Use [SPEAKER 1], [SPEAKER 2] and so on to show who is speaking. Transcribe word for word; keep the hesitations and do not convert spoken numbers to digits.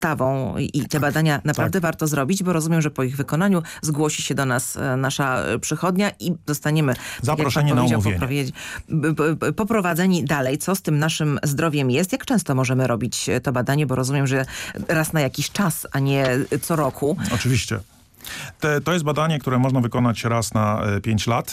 [SPEAKER 1] ustawą i te badania naprawdę tak. warto zrobić, bo rozumiem, że po ich wykonaniu zgłosi się do nas nasza przychodnia i zostaniemy
[SPEAKER 2] zaproszeni na umówienie.
[SPEAKER 1] Poprowadzeni dalej. Co z tym naszym zdrowiem jest? Jak często możemy robić to badanie? Bo rozumiem, że raz na jakiś czas, a nie co roku.
[SPEAKER 2] Oczywiście. Te, to jest badanie, które można wykonać raz na pięć lat.